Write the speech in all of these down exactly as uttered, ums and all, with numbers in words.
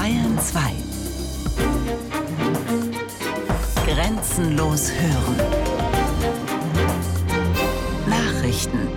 Bayern zwei. Grenzenlos hören. Nachrichten.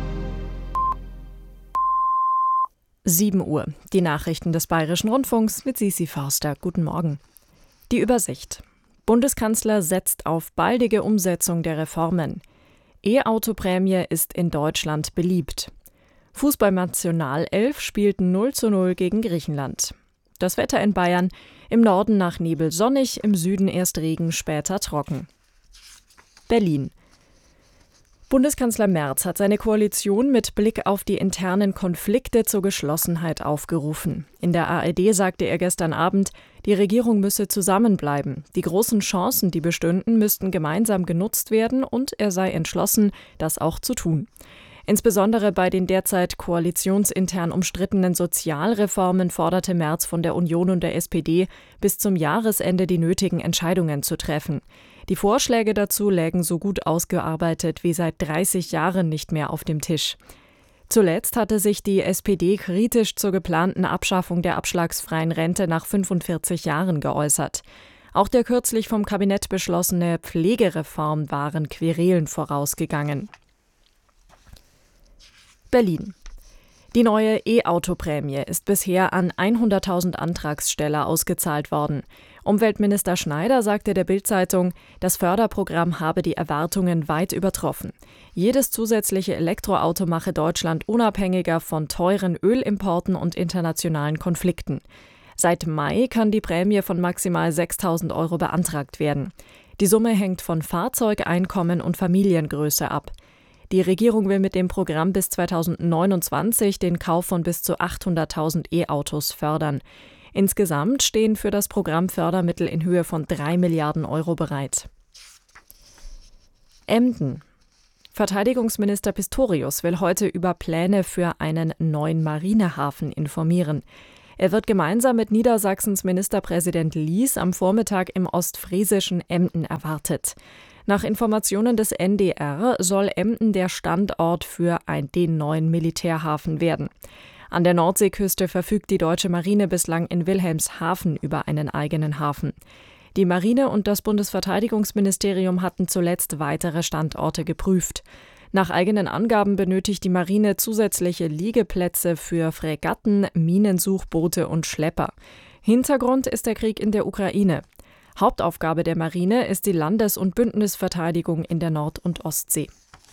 sieben Uhr. Die Nachrichten des Bayerischen Rundfunks mit Sisi Forster. Guten Morgen. Die Übersicht. Bundeskanzler setzt auf baldige Umsetzung der Reformen. E-Auto-Prämie ist in Deutschland beliebt. Fußballnationalelf spielt null zu null gegen Griechenland. Das Wetter in Bayern: im Norden nach Nebel sonnig, im Süden erst Regen, später trocken. Berlin. Bundeskanzler Merz hat seine Koalition mit Blick auf die internen Konflikte zur Geschlossenheit aufgerufen. In der A R D sagte er gestern Abend, die Regierung müsse zusammenbleiben. Die großen Chancen, die bestünden, müssten gemeinsam genutzt werden und er sei entschlossen, das auch zu tun. Insbesondere bei den derzeit koalitionsintern umstrittenen Sozialreformen forderte Merz von der Union und der S P D, bis zum Jahresende die nötigen Entscheidungen zu treffen. Die Vorschläge dazu lägen so gut ausgearbeitet wie seit dreißig Jahren nicht mehr auf dem Tisch. Zuletzt hatte sich die S P D kritisch zur geplanten Abschaffung der abschlagsfreien Rente nach fünfundvierzig Jahren geäußert. Auch der kürzlich vom Kabinett beschlossene Pflegereform waren Querelen vorausgegangen. Berlin. Die neue E-Auto-Prämie ist bisher an hunderttausend Antragsteller ausgezahlt worden. Umweltminister Schneider sagte der Bild-Zeitung, das Förderprogramm habe die Erwartungen weit übertroffen. Jedes zusätzliche Elektroauto mache Deutschland unabhängiger von teuren Ölimporten und internationalen Konflikten. Seit Mai kann die Prämie von maximal sechstausend Euro beantragt werden. Die Summe hängt von Fahrzeugeinkommen und Familiengröße ab. Die Regierung will mit dem Programm bis zweitausendneunundzwanzig den Kauf von bis zu achthunderttausend E-Autos fördern. Insgesamt stehen für das Programm Fördermittel in Höhe von drei Milliarden Euro bereit. Emden. Verteidigungsminister Pistorius will heute über Pläne für einen neuen Marinehafen informieren. Er wird gemeinsam mit Niedersachsens Ministerpräsident Lies am Vormittag im ostfriesischen Emden erwartet. Nach Informationen des N D R soll Emden der Standort für ein, den neuen Militärhafen werden. An der Nordseeküste verfügt die deutsche Marine bislang in Wilhelmshaven über einen eigenen Hafen. Die Marine und das Bundesverteidigungsministerium hatten zuletzt weitere Standorte geprüft. Nach eigenen Angaben benötigt die Marine zusätzliche Liegeplätze für Fregatten, Minensuchboote und Schlepper. Hintergrund ist der Krieg in der Ukraine. Hauptaufgabe der Marine ist die Landes- und Bündnisverteidigung in der Nord- und Ostsee.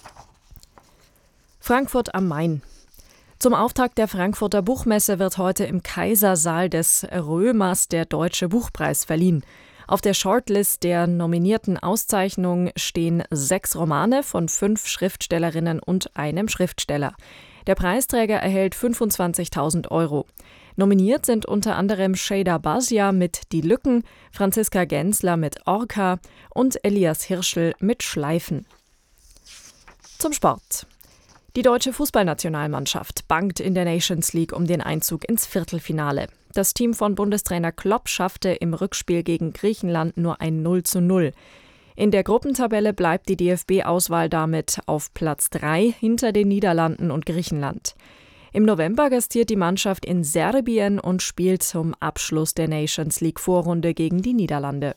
Frankfurt am Main. Zum Auftakt der Frankfurter Buchmesse wird heute im Kaisersaal des Römers der Deutsche Buchpreis verliehen. Auf der Shortlist der nominierten Auszeichnung stehen sechs Romane von fünf Schriftstellerinnen und einem Schriftsteller. Der Preisträger erhält fünfundzwanzigtausend Euro. Nominiert sind unter anderem Shada Basia mit Die Lücken, Franziska Gensler mit Orca und Elias Hirschl mit Schleifen. Zum Sport. Die deutsche Fußballnationalmannschaft bangt in der Nations League um den Einzug ins Viertelfinale. Das Team von Bundestrainer Klopp schaffte im Rückspiel gegen Griechenland nur ein null zu null. In der Gruppentabelle bleibt die D F B-Auswahl damit auf Platz drei hinter den Niederlanden und Griechenland. Im November gastiert die Mannschaft in Serbien und spielt zum Abschluss der Nations League-Vorrunde gegen die Niederlande.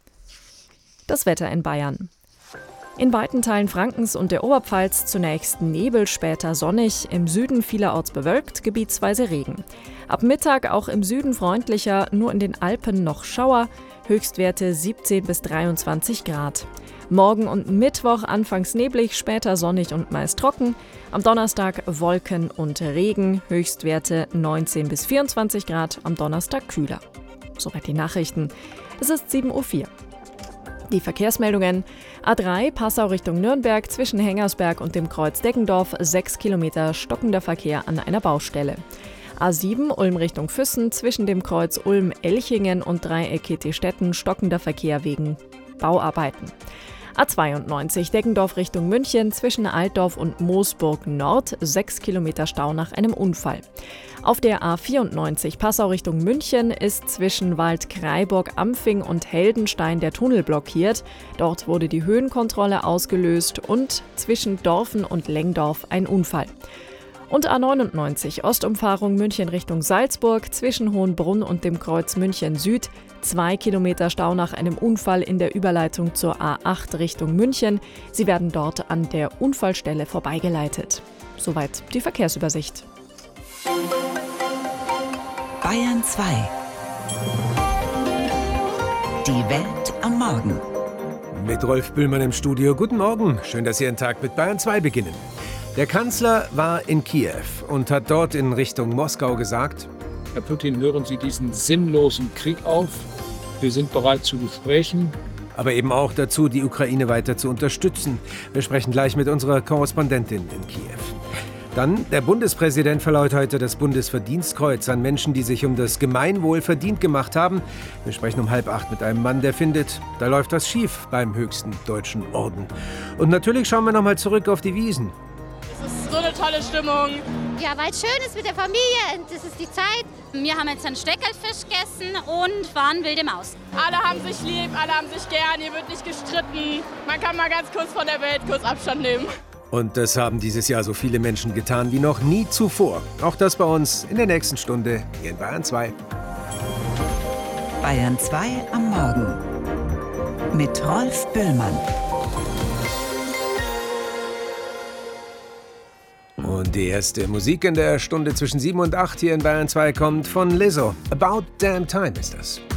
Das Wetter in Bayern. In weiten Teilen Frankens und der Oberpfalz zunächst Nebel, später sonnig, im Süden vielerorts bewölkt, gebietsweise Regen. Ab Mittag auch im Süden freundlicher, nur in den Alpen noch Schauer, Höchstwerte siebzehn bis dreiundzwanzig Grad. Morgen und Mittwoch anfangs neblig, später sonnig und meist trocken. Am Donnerstag Wolken und Regen, Höchstwerte neunzehn bis vierundzwanzig Grad, am Donnerstag kühler. Soweit die Nachrichten. Es ist sieben Uhr vier. Die Verkehrsmeldungen: A drei Passau Richtung Nürnberg zwischen Hengersberg und dem Kreuz Deggendorf, sechs Kilometer stockender Verkehr an einer Baustelle. A sieben Ulm Richtung Füssen zwischen dem Kreuz Ulm-Elchingen und Dreieck Kettestetten stockender Verkehr wegen Bauarbeiten. A zweiundneunzig Deggendorf Richtung München zwischen Altdorf und Moosburg Nord, sechs Kilometer Stau nach einem Unfall. Auf der A vierundneunzig Passau Richtung München ist zwischen Waldkraiburg-Ampfing und Heldenstein der Tunnel blockiert. Dort wurde die Höhenkontrolle ausgelöst und zwischen Dorfen und Lengdorf ein Unfall. Und A neunundneunzig, Ostumfahrung München Richtung Salzburg, zwischen Hohenbrunn und dem Kreuz München Süd. Zwei Kilometer Stau nach einem Unfall in der Überleitung zur A acht Richtung München. Sie werden dort an der Unfallstelle vorbeigeleitet. Soweit die Verkehrsübersicht. Bayern zwei. Die Welt am Morgen. Mit Rolf Bühlmann im Studio. Guten Morgen. Schön, dass Sie Ihren Tag mit Bayern zwei beginnen. Der Kanzler war in Kiew und hat dort in Richtung Moskau gesagt: Herr Putin, hören Sie diesen sinnlosen Krieg auf. Wir sind bereit zu Gesprächen. Aber eben auch dazu, die Ukraine weiter zu unterstützen. Wir sprechen gleich mit unserer Korrespondentin in Kiew. Dann, der Bundespräsident verleiht heute das Bundesverdienstkreuz an Menschen, die sich um das Gemeinwohl verdient gemacht haben. Wir sprechen um halb acht mit einem Mann, der findet, da läuft was schief beim höchsten deutschen Orden. Und natürlich schauen wir nochmal zurück auf die Wiesn. Es ist so eine tolle Stimmung. Ja, weil es schön ist mit der Familie und das ist die Zeit. Wir haben jetzt einen Steckerlfisch gegessen und waren wilde Maus. Alle haben sich lieb, alle haben sich gern, hier wird nicht gestritten. Man kann mal ganz kurz von der Welt kurz Abstand nehmen. Und das haben dieses Jahr so viele Menschen getan wie noch nie zuvor. Auch das bei uns in der nächsten Stunde hier in Bayern zwei. Bayern zwei am Morgen mit Rolf Bühlmann. Und die erste Musik in der Stunde zwischen sieben und acht hier in Bayern zwei kommt von Lizzo. About Damn Time ist das.